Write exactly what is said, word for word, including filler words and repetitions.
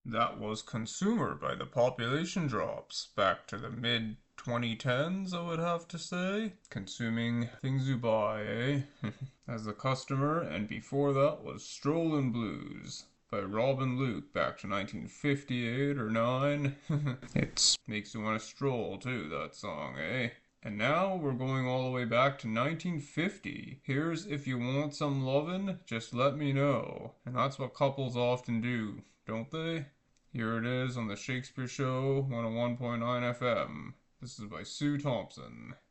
That was Consumer by the Population Drops, back to the mid twenty tens, I would have to say. Consuming things you buy, eh? As a customer, and before that was Strollin' Blues by Robin Luke, back to nineteen fifty-eight or nine. It makes you want to stroll too, that song, eh? And now we're going all the way back to nineteen fifty. Here's If You Want Some Lovin', Just Let Me Know. And that's what couples often do, don't they? Here it is on the Shakespeare Show, one oh one point nine F M. This is by Sue Thompson.